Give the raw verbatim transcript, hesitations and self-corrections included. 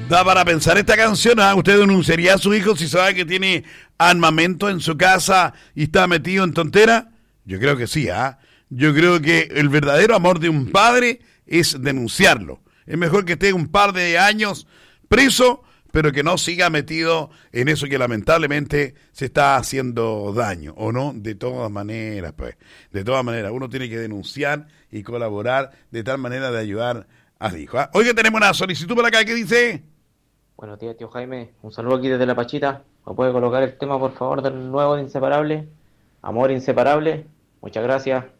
Da para pensar esta canción, ¿ah? ¿Usted denunciaría a su hijo si sabe que tiene armamento en su casa y está metido en tontera? Yo creo que sí, ¿ah? Yo creo que el verdadero amor de un padre es denunciarlo. Es mejor que esté un par de años preso, pero que no siga metido en eso que lamentablemente se está haciendo daño, ¿o no? De todas maneras, pues. De todas maneras, uno tiene que denunciar y colaborar de tal manera de ayudar al hijo, ¿ah? Hoy que tenemos una solicitud por acá que dice... Buenos días, tío Jaime. Un saludo aquí desde La Pachita. ¿Me puede colocar el tema, por favor, del nuevo de Inseparable? Amor Inseparable. Muchas gracias.